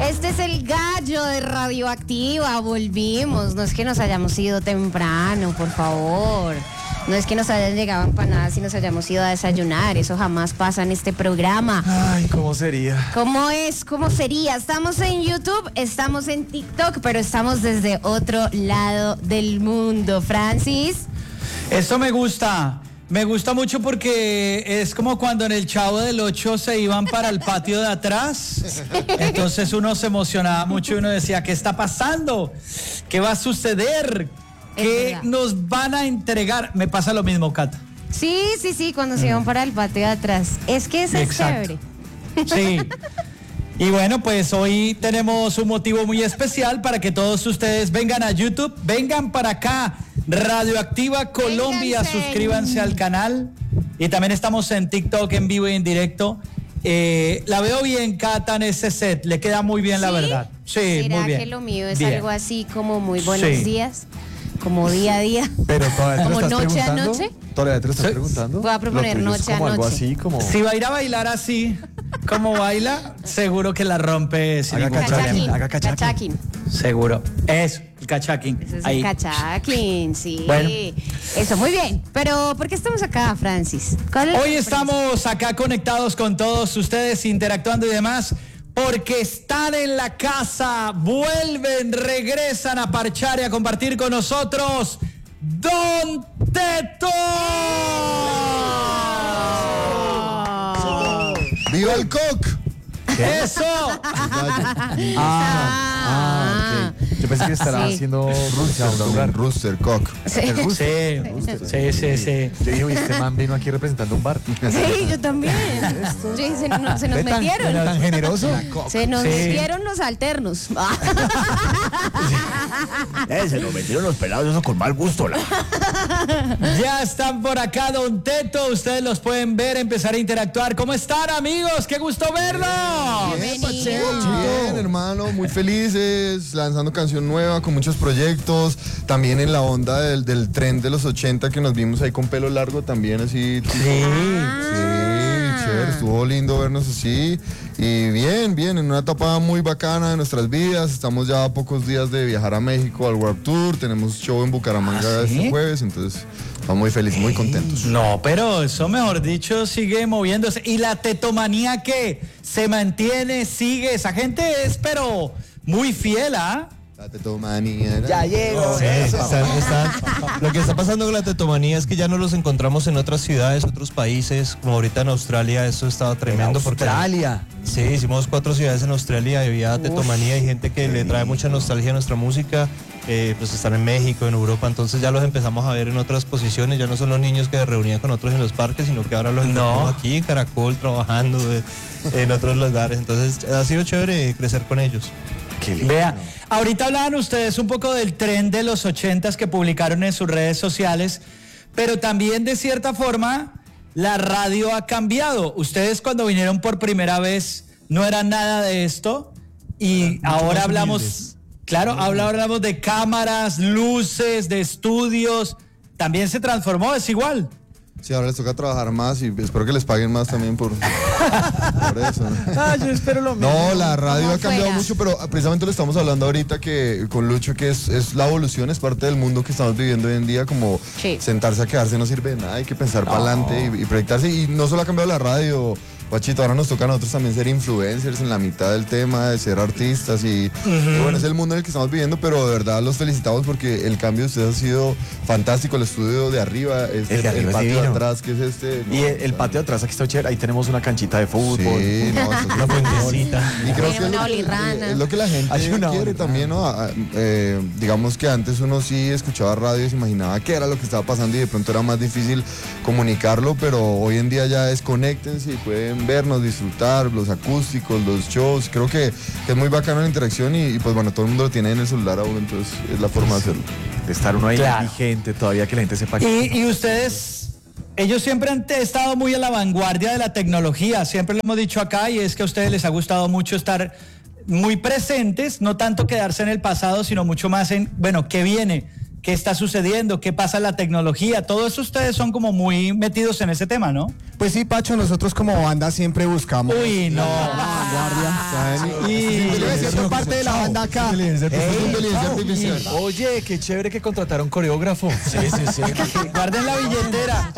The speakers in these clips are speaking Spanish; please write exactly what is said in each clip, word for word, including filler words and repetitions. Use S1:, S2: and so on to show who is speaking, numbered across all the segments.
S1: Este es el gallo de Radioactiva, volvimos. No es que nos hayamos ido temprano, por favor. No es que nos hayan llegado empanadas y nos hayamos ido a desayunar. Eso jamás pasa en este programa.
S2: Ay, ¿cómo sería?
S1: ¿Cómo es? ¿Cómo sería? Estamos en YouTube, estamos en TikTok, pero estamos desde otro lado del mundo. Francis.
S2: Esto me gusta. Me gusta mucho porque es como cuando en el Chavo del Ocho se iban para el patio de atrás. Entonces uno se emocionaba mucho y uno decía, ¿qué está pasando? ¿Qué va a suceder? ¿Qué nos van a entregar? Me pasa lo mismo, Cata.
S1: Sí, sí, sí, cuando se iban para el patio de atrás. Es que eso es chévere.
S2: Sí. Y bueno, pues hoy tenemos un motivo muy especial para que todos ustedes vengan a YouTube, vengan para acá, Radioactiva Colombia, Vénganse. Suscríbanse al canal. Y también estamos en TikTok en vivo y en directo. Eh, la veo bien, Cata, en ese set, le queda muy bien, ¿sí? La verdad. Sí,
S1: ¿será
S2: muy bien.
S1: que lo mío es
S2: bien.
S1: Algo así como muy buenos
S2: sí.
S1: días? Como día a día.
S3: Pero todavía te
S1: como
S3: estás
S1: noche
S3: preguntando.
S1: a noche.
S3: Todavía te lo estás
S2: Sí.
S3: preguntando.
S1: Voy a proponer
S3: Lo tuyo
S1: noche
S3: es como
S1: a
S3: algo
S1: noche.
S3: así como.
S2: Si va a ir a bailar así, como baila, seguro que la rompe sin
S3: Haga
S2: ningún
S3: cachaquín,
S2: problema.
S3: haga cachaquín.
S1: Cachaquín.
S2: Seguro. Eso, el cachaquín.
S1: Ese es
S2: Ahí.
S1: el cachaquín, sí.
S2: Bueno.
S1: Eso, muy bien. Pero, ¿por qué estamos acá, Francis? ¿Cuál es la
S2: Hoy
S1: sorpresa?
S2: estamos acá conectados con todos ustedes, interactuando y demás, porque están en la casa, vuelven, regresan a parchar y a compartir con nosotros Don Teto.
S4: ¡Viva el coq!
S2: ¡Eso!
S3: Ah, ah, ok. Yo pensé que estará
S1: Sí.
S3: haciendo Rusia un
S4: Perdón,
S3: lugar.
S4: Rooster Cock.
S1: Sí.
S3: El Rooster.
S2: Sí, sí, sí, sí.
S3: Yo dije, uy, este man vino aquí representando un bar.
S1: Sí, yo también. Sí, se, no- se nos
S3: ¿Ve tan-
S1: metieron.
S3: tan generoso?
S1: Se nos
S2: Sí.
S1: metieron los alternos.
S5: Eh, se nos metieron los pelados, eso con mal gusto. La...
S2: Ya están por acá, Don Teto. Ustedes los pueden ver, empezar a interactuar. ¿Cómo están, amigos? ¡Qué gusto verlos!
S4: Bien,
S1: Bienvenido.
S4: bien, hermano, muy felices, lanzando canción nueva, con muchos proyectos, también en la onda del, del tren de los ochenta que nos vimos ahí con pelo largo, también así.
S2: Sí.
S4: Sí, chévere, estuvo lindo vernos así. Y bien, bien, en una etapa muy bacana de nuestras vidas. Estamos ya a pocos días de viajar a México al Warped Tour. Tenemos show en Bucaramanga
S2: ¿Ah, sí?
S4: este jueves, entonces estamos muy felices, muy contentos.
S2: No, pero eso, mejor dicho, sigue moviéndose. Y la tetomanía que se mantiene, sigue. Esa gente es, pero muy fiel, ¿ah?
S4: La tetomanía.
S5: Ya llego.
S6: Sí, están- están- lo que está pasando con la tetomanía es que ya no los encontramos en otras ciudades, otros países, como ahorita en Australia. Eso estaba tremendo porque
S5: Australia.
S6: sí, hicimos cuatro ciudades en Australia y había tetomanía y gente que le trae mucha nostalgia a nuestra música. Eh, pues están en México, en Europa, entonces ya los empezamos a ver en otras posiciones. Ya no son los niños que se reunían con otros en los parques, sino que ahora los encontramos
S2: No.
S6: aquí en Caracol trabajando eh, en otros lugares. Entonces ha sido chévere crecer con ellos.
S2: Vea, ahorita hablaban ustedes un poco del tren de los ochentas que publicaron en sus redes sociales, pero también de cierta forma la radio ha cambiado. Ustedes cuando vinieron por primera vez no eran nada de esto y ahora hablamos, claro, ahora hablamos de cámaras, luces, de estudios. También se transformó, es igual.
S4: Sí, ahora les toca trabajar más y espero que les paguen más también por, por eso.
S2: Ah, yo espero lo mismo.
S4: No, la radio
S1: Como
S4: ha cambiado
S1: fuera.
S4: mucho, pero precisamente lo estamos hablando ahorita que con Lucho, que es, es la evolución, es parte del mundo que estamos viviendo hoy en día, como
S1: Sí.
S4: sentarse a quedarse no sirve de nada, hay que pensar para adelante y, y proyectarse. Y no solo ha cambiado la radio, Guachito, ahora nos toca a nosotros también ser influencers en la mitad del tema, de ser artistas y, y bueno, es el mundo en el que estamos viviendo, pero de verdad los felicitamos porque el cambio de ustedes ha sido fantástico. El estudio de arriba, es
S3: El de arriba es
S4: patio de
S3: divino.
S4: atrás, que es este.
S3: Y
S4: no,
S3: el, el patio de atrás aquí está chévere. Ahí tenemos una canchita de fútbol.
S4: Sí, no, eso es
S6: Una fuentecita.
S4: y creo
S1: Tiene
S4: que es
S1: una
S4: lo que,
S1: bolirrana.
S4: es lo que la gente
S3: Hay una
S4: quiere
S3: bolirrana.
S4: también, ¿no? A- a- eh, digamos que antes uno sí escuchaba radio y se imaginaba qué era lo que estaba pasando y de pronto era más difícil comunicarlo, pero hoy en día ya es conéctense y pueden vernos, disfrutar, los acústicos, los shows. Creo que, que es muy bacana la interacción y, y pues bueno, todo el mundo lo tiene en el celular aún, entonces es la forma de hacerlo.
S3: De estar uno ahí
S2: Claro.
S3: vigente todavía, que la gente sepa que...
S2: Y, y ustedes, ellos siempre han te- estado muy a la vanguardia de la tecnología, siempre lo hemos dicho acá, y es que a ustedes les ha gustado mucho estar muy presentes, no tanto quedarse en el pasado, sino mucho más en, bueno, ¿qué viene? qué está sucediendo, qué pasa en la tecnología, todo eso ustedes son como muy metidos en ese tema, ¿no?
S3: Pues sí, Pacho, nosotros como banda siempre buscamos.
S2: Uy, no.
S3: Y debe ser parte de la banda acá.
S4: Inteligencia artificial.
S7: Oye, qué chévere que contrataron coreógrafo. Sí, sí, sí.
S2: Guarden la billetera.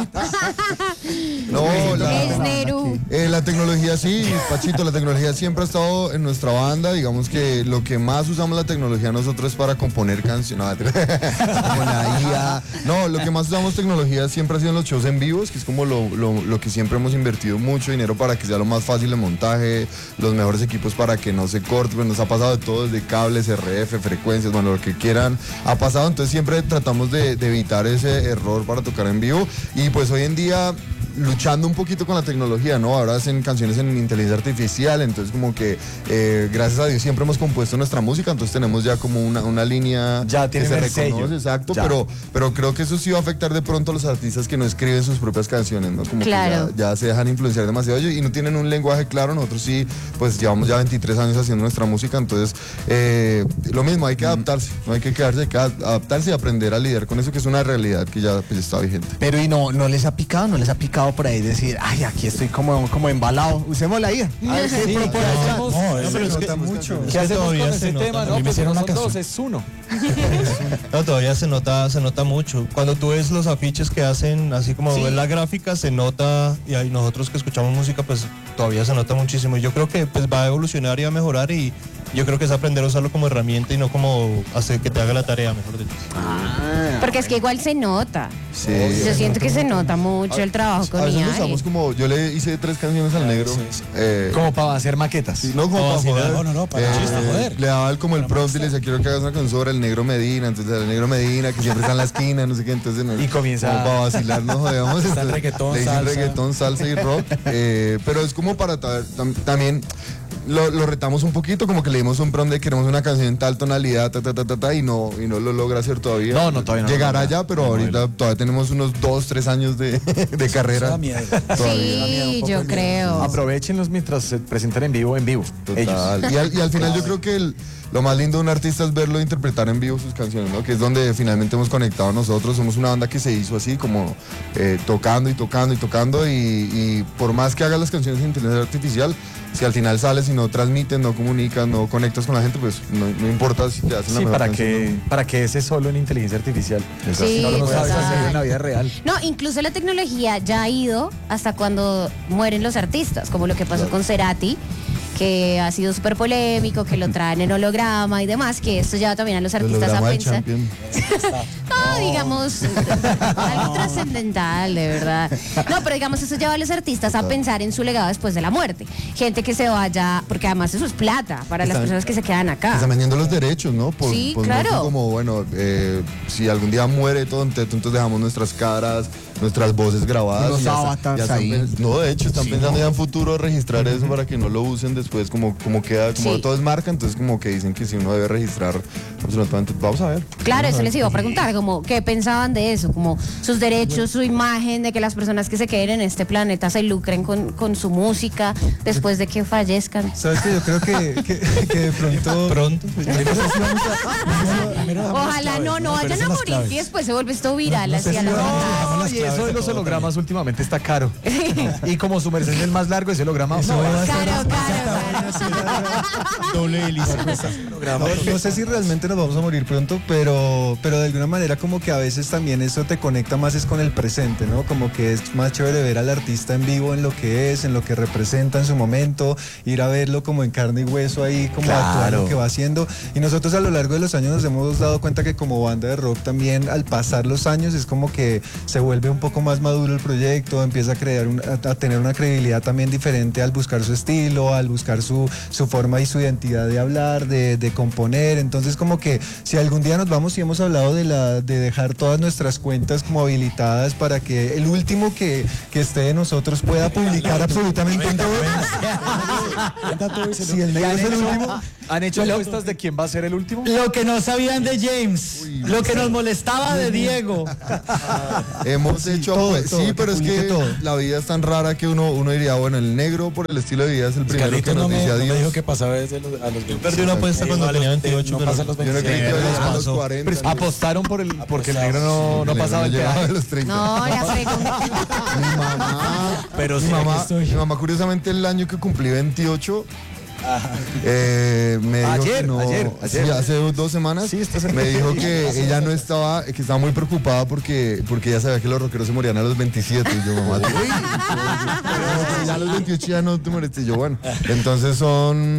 S4: No, la,
S1: Es Neru.
S4: eh, la tecnología sí, Pachito, la tecnología siempre ha estado en nuestra banda. Digamos que lo que más usamos la tecnología nosotros es para componer canciones. No, como la I A. No, lo que más usamos tecnología siempre ha sido en los shows en vivos, que es como lo, lo, lo que siempre hemos invertido mucho dinero para que sea lo más fácil de montaje, los mejores equipos para que no se corte. Pues nos ha pasado de todo, desde cables, R F, frecuencias, bueno, lo que quieran ha pasado. Entonces siempre tratamos de, de evitar ese error para tocar en vivo. Y pues hoy en día luchando un poquito con la tecnología, ¿no? Ahora hacen canciones en inteligencia artificial, entonces como que eh, gracias a Dios siempre hemos compuesto nuestra música, entonces tenemos ya como una, una línea
S7: ya
S4: que
S7: tienen
S4: se
S7: el
S4: reconoce,
S7: sello.
S4: exacto,
S7: Ya.
S4: pero pero creo que eso sí va a afectar de pronto a los artistas que no escriben sus propias canciones, ¿no? Como
S1: Claro.
S4: que ya, ya se dejan influenciar demasiado y no tienen un lenguaje claro. Nosotros sí, pues llevamos ya veintitrés años haciendo nuestra música, entonces eh, lo mismo, hay que adaptarse, no hay que quedarse, hay que adaptarse y aprender a lidiar con eso, que es una realidad que ya pues, está vigente.
S3: Pero y no, no les ha picado, no les ha picado por ahí decir, ay, aquí estoy como, como embalado. Usemos la I A. A ver qué propone allá.
S7: No,
S6: No,
S7: no,
S6: eso
S7: pero es
S6: se
S7: que-
S6: nota mucho.
S7: ¿Qué hacemos
S6: Todavía
S7: con
S6: se
S7: ese
S6: nota.
S7: tema?
S6: A
S7: No,
S6: mí me
S7: pues
S6: hicieron
S7: no
S6: una
S7: son dos,
S6: canción.
S7: es uno.
S6: No, todavía se nota, se nota mucho. Cuando tú ves los afiches que hacen, así como ves la gráfica, se nota, y ahí nosotros que escuchamos música, pues todavía se nota muchísimo. Y yo creo que pues va a evolucionar y va a mejorar, y yo creo que es aprender a usarlo como herramienta y no como hacer que te haga la tarea, mejor dicho.
S1: Porque es que igual se nota.
S4: Sí.
S1: Yo siento que se nota mucho el trabajo
S4: A
S1: con
S4: veces
S1: I
S4: lo
S1: A.
S4: usamos como, yo le hice tres canciones al negro. eh,
S7: Como para hacer maquetas.
S4: Sí, no como
S6: No,
S4: para
S6: sí,
S4: joder.
S6: no,
S7: no, no, para
S4: Eh,
S7: chiste, joder.
S4: Le daba el- como el prompt y le decía, quiero que hagas una canción sobre el negro Medina, entonces el negro Medina, que siempre está en la esquina, no sé qué, entonces no,
S7: Y comienza-
S4: como para vacilar, no jodemos.
S7: Está el
S4: entonces,
S7: reggaetón,
S4: le hice
S7: salsa.
S4: reggaetón, salsa y rock, eh, pero es como para ta- tam- también lo, lo retamos un poquito, como que le dimos un prompt de queremos una canción en tal tonalidad, ta, ta, ta, ta, ta, y no, y no lo logra hacer todavía.
S7: No, no, todavía no lo
S4: Llegará
S7: logra.
S4: ya, pero
S7: No,
S4: ahorita
S7: no.
S4: todavía tenemos unos dos, tres años de, de carrera.
S7: da miedo.
S4: Todavía.
S1: Sí, yo creo.
S7: Aprovechenlos mientras se presentan en vivo, en vivo.
S4: Total.
S7: Ellos.
S4: Y al, y al final yo creo que el- lo más lindo de un artista es verlo interpretar en vivo sus canciones, ¿no? Que es donde finalmente hemos conectado nosotros. Somos una banda que se hizo así, como eh, tocando y tocando y tocando. Y, y por más que hagas las canciones en inteligencia artificial, si al final sales y no transmites, no comunicas, no conectas con la gente, pues no, no importa si te hacen la
S7: Sí,
S4: mejor
S7: para
S4: canción,
S7: que, para que ese solo en inteligencia artificial.
S1: Sí,
S7: no lo sabes
S1: total.
S7: hacer en la vida real.
S1: No, incluso la tecnología ya ha ido hasta cuando mueren los artistas, como lo que pasó con Cerati, que ha sido súper polémico, que lo traen en holograma y demás, que esto lleva también a los
S4: El
S1: artistas a
S4: holograma del
S1: pensar.
S4: Champion.
S1: No, digamos, algo trascendental, de verdad. No, pero digamos, eso lleva a los artistas a pensar en su legado después de la muerte. Gente que se vaya, porque además eso es plata para las
S4: Están-
S1: personas que se quedan acá.
S4: Están vendiendo los derechos, ¿no? Por,
S1: Sí,
S4: por
S1: claro.
S4: mucho como, bueno, eh, si algún día muere todo, entonces entonces dejamos nuestras caras, nuestras voces grabadas.
S3: Unos
S4: y ya está-
S3: avatars
S4: ya están
S3: ahí.
S4: pens- No, de hecho, están pensando ya en futuro registrar eso para que no lo usen después, como, como queda, como
S1: Sí.
S4: todo es marca, entonces como que dicen que si uno debe registrar absolutamente. Vamos a ver.
S1: Claro, eso les iba a preguntar, como qué pensaban de eso, como sus derechos, su imagen, de que las personas que se queden en este planeta se lucren con, con su música después de que fallezcan.
S8: ¿Sabes qué? Yo creo que, que, que de pronto...
S6: Pronto.
S1: Ojalá no, no vayan a morir y después se vuelve esto viral así a la verdad.
S7: No, y eso de los hologramas últimamente está caro. Y como su merced es el más largo, ese holograma. No,
S1: Caro, caro, caro.
S6: Doble hélice.
S8: No, no sé si realmente nos vamos a morir pronto, pero, pero de alguna manera como que a veces también eso te conecta más es con el presente, ¿no? Como que es más chévere ver al artista en vivo en lo que es, en lo que representa en su momento, ir a verlo como en carne y hueso ahí, como
S7: Claro.
S8: actuar lo que va haciendo. Y nosotros a lo largo de los años nos hemos dado cuenta que como banda de rock también al pasar los años es como que se vuelve un poco más maduro el proyecto, empieza a crear un- a, a tener una credibilidad también diferente al buscar su estilo, al buscar su, su forma y su identidad de hablar, de, de componer. Entonces como que si algún día nos vamos y hemos hablado de la de dejar todas nuestras cuentas como habilitadas para que el último que, que esté de nosotros pueda publicar absolutamente todo. Si el negro es el último,
S7: ¿Han hecho apuestas de quién va a ser el último?
S2: Lo que no sabían de James,
S4: Uy,
S2: lo que nos molestaba de Diego.
S4: Hemos hecho,
S3: todo,
S4: pues,
S3: todo,
S4: sí,
S3: que
S4: pero es
S3: publique
S4: que
S3: todo.
S4: la vida es tan rara que uno, uno diría, bueno, el negro por el estilo de vida es el primero
S9: Carlitos
S4: que nos
S9: no me,
S4: dice
S9: no me
S4: adiós.
S9: dijo que pasaba desde los, a los veinte.
S6: Perdí una apuesta cuando tenía veintiocho,
S9: No
S6: pero
S9: pasa a los
S4: Yo no creí que
S9: veintiséis.
S4: iba a llegar a los
S6: pasó.
S4: cuarenta.
S7: Pero apostaron por el, porque el negro no, no
S4: El negro
S7: pasaba el
S4: llegaba
S7: peaje.
S4: a los treinta.
S1: No, la segunda.
S4: Mi mamá,
S9: Pero
S4: mi
S9: sí, aquí
S4: mamá,
S9: estoy.
S4: mi mamá curiosamente el año que cumplí veintiocho, eh, me dijo
S7: Ayer,
S4: que no,
S7: ayer, ayer.
S4: sí, hace dos semanas,
S7: Sí, esta semana.
S4: me dijo que ella no estaba, que estaba muy preocupada porque, porque ella sabía que los rockeros se morían a los veintisiete. Y yo, mamá, uy, ya a los veintiocho ya no te moriste. Y yo, bueno, entonces son